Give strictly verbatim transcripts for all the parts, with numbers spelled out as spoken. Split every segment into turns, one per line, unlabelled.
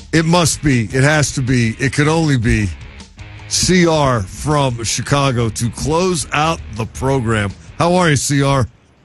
It must be. It has to be. It could only be C R from Chicago to close out the program. How are you, C R?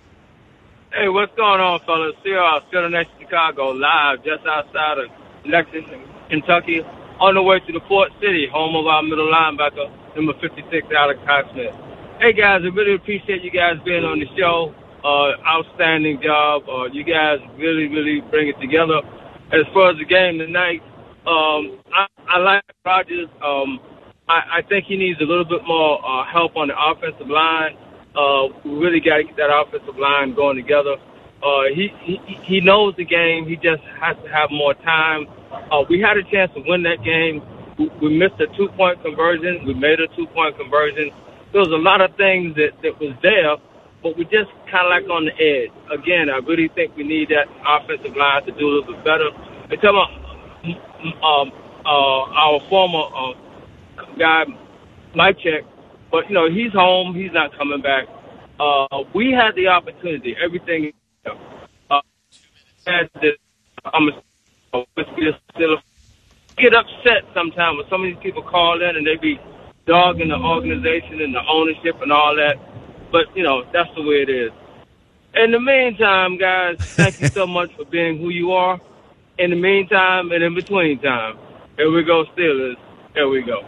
Hey, what's going on, fellas? C R, still next to Chicago, live just outside of Lexington, Kentucky, on the way to the Fort City, home of our middle linebacker, number fifty-six, Alex Highsmith. Hey, guys, I really appreciate you guys being on the show. Uh, outstanding job. Uh, you guys really, really bring it together. As far as the game tonight, um, I, I like Rodgers. Um, I, I think he needs a little bit more uh, help on the offensive line. Uh, we really got to get that offensive line going together. Uh, he, he he knows the game. He just has to have more time. Uh, we had a chance to win that game. We, we missed a two-point conversion. We made a two-point conversion. There was a lot of things that, that was there, but we just kind of like on the edge. Again, I really think we need that offensive line to do a little bit better. And tell me, um, uh, our former uh, guy, Mike Check, but, you know, he's home. He's not coming back. Uh, we had the opportunity. Everything. Uh, had this, I'm a, still get upset sometimes when some of these people call in and they be dogging the organization and the ownership and all that. But, you know, that's the way it is. In the meantime, guys, thank you so much for being who you are. In the meantime and in between time, here we go, Steelers. Here we go.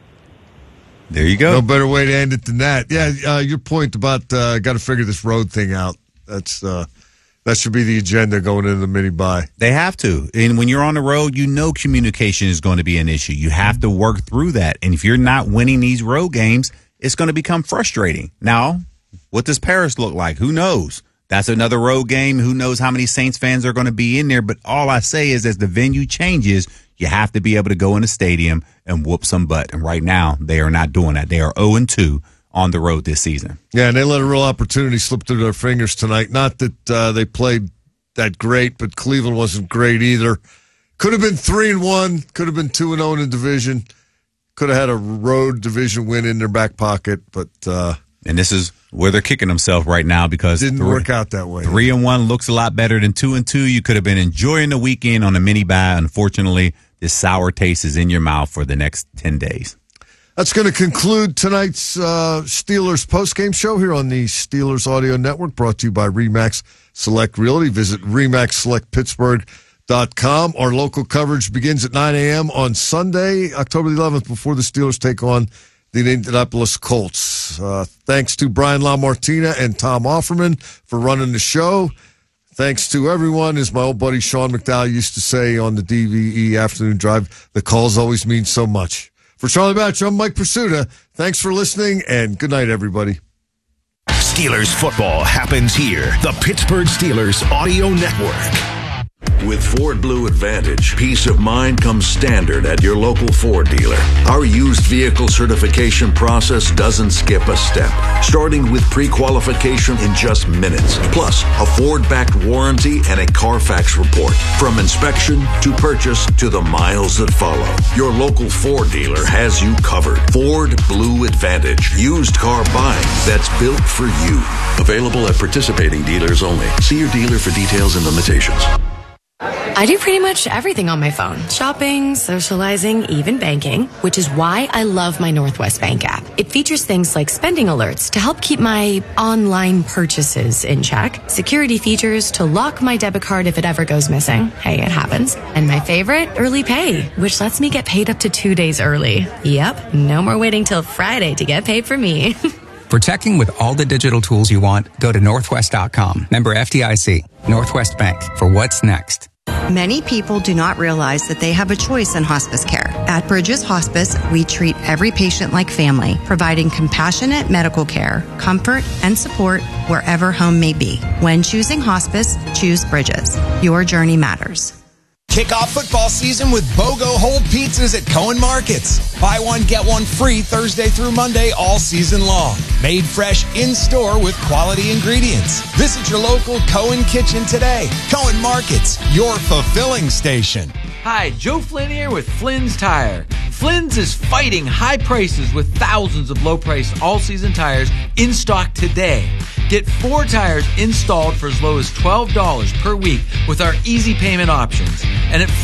There you go.
No better way to end it than that. Yeah, uh, your point about uh, got to figure this road thing out. That's uh, that should be the agenda going into the mini bye.
They have to. And when you're on the road, you know communication is going to be an issue. You have to work through that. And if you're not winning these road games, it's going to become frustrating. Now, what does Paris look like? Who knows? That's another road game. Who knows how many Saints fans are going to be in there? But all I say is as the venue changes, you have to be able to go in the stadium and whoop some butt. And right now, they are not doing that. They are oh and two on the road this season.
Yeah, and they let a real opportunity slip through their fingers tonight. Not that uh, they played that great, but Cleveland wasn't great either. Could have been three and one. Could have been two and zero in the division. Could have had a road division win in their back pocket, but uh,
and this is where they're kicking themselves right now because
didn't
three,
work out that way.
Three and one looks a lot better than two and two. You could have been enjoying the weekend on a mini bye. Unfortunately, this sour taste is in your mouth for the next ten days.
That's going to conclude tonight's uh, Steelers postgame show here on the Steelers Audio Network, brought to you by RE/MAX Select Realty. Visit remax select pittsburgh dot com. Our local coverage begins at nine a.m. on Sunday, October the eleventh, before the Steelers take on the Indianapolis Colts. Uh, thanks to Brian LaMartina and Tom Offerman for running the show. Thanks to everyone, as my old buddy Sean McDowell used to say on the D V E Afternoon Drive, the calls always mean so much. For Charlie Batch, I'm Mike Pursuta. Thanks for listening, and good night, everybody.
Steelers football happens here. The Pittsburgh Steelers Audio Network. With Ford Blue Advantage, peace of mind comes standard at your local Ford dealer. Our used vehicle certification process doesn't skip a step, starting with pre-qualification in just minutes, plus a Ford-backed warranty and a Carfax report. From inspection to purchase to the miles that follow, your local Ford dealer has you covered. Ford Blue Advantage, used car buying that's built for you. Available at participating dealers only. See your dealer for details and limitations.
I do pretty much everything on my phone. Shopping, socializing, even banking, which is why I love my Northwest Bank app. It features things like spending alerts to help keep my online purchases in check, security features to lock my debit card if it ever goes missing. Hey, it happens. And my favorite, early pay, which lets me get paid up to two days early. Yep, no more waiting till Friday to get paid for me.
For teching with all the digital tools you want, go to northwest dot com. Member F D I C. Northwest Bank. For what's next.
Many people do not realize that they have a choice in hospice care. At Bridges Hospice, we treat every patient like family, providing compassionate medical care, comfort, and support wherever home may be. When choosing hospice, choose Bridges. Your journey matters.
Kick off football season with BOGO Whole Pizzas at Cohen Markets. Buy one, get one free Thursday through Monday all season long. Made fresh in-store with quality ingredients. Visit your local Cohen Kitchen today. Cohen Markets, your fulfilling station.
Hi, Joe Flynn here with Flynn's Tire. Flynn's is fighting high prices with thousands of low-priced all-season tires in stock today. Get four tires installed for as low as twelve dollars per week with our easy payment options. And at